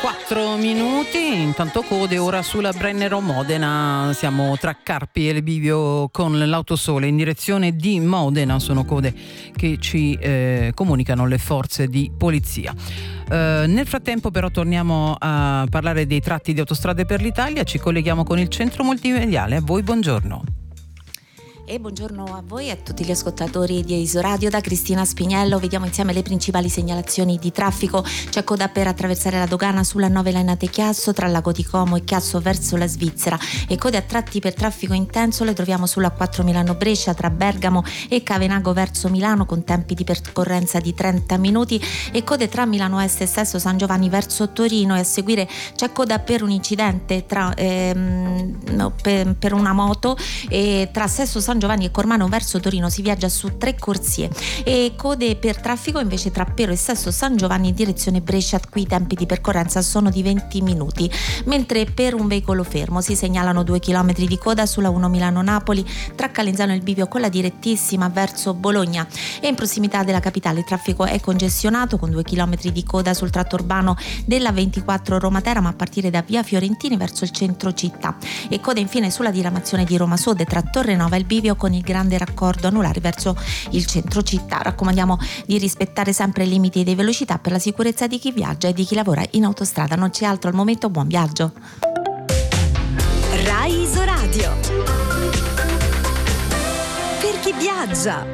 4 minuti, intanto code ora sulla Brennero Modena, siamo tra Carpi e il bivio con l'Autosole in direzione di Modena, sono code che ci comunicano le forze di polizia. Nel frattempo però torniamo a parlare dei tratti di Autostrade per l'Italia, ci colleghiamo con il centro multimediale, a voi buongiorno. E buongiorno a voi e a tutti gli ascoltatori di Isoradio. Da Cristina Spiniello vediamo insieme le principali segnalazioni di traffico. C'è coda per attraversare la dogana sulla 9 Lainate Chiasso tra Lago di Como e Chiasso verso la Svizzera, e code a tratti per traffico intenso le troviamo sulla 4 Milano Brescia tra Bergamo e Cavenago verso Milano con tempi di percorrenza di 30 minuti, e code tra Milano Est e Sesto San Giovanni verso Torino, e a seguire c'è coda per un incidente per una moto tra Sesto San Giovanni e Cormano verso Torino, si viaggia su 3 corsie, e code per traffico invece tra Pero e Sesto San Giovanni in direzione Brescia, qui i tempi di percorrenza sono di 20 minuti, mentre per un veicolo fermo si segnalano 2 km di coda sulla 1 Milano-Napoli tra Calenzano e il bivio con la direttissima verso Bologna, e in prossimità della capitale il traffico è congestionato con 2 km di coda sul tratto urbano della 24 Roma-Teramo a partire da via Fiorentini verso il centro città, e coda infine sulla diramazione di Roma Sud tra Torrenova e il bivio con il grande raccordo anulare verso il centro città. Raccomandiamo di rispettare sempre i limiti di velocità per la sicurezza di chi viaggia e di chi lavora in autostrada. Non c'è altro al momento, buon viaggio. Rai Isoradio, per chi viaggia.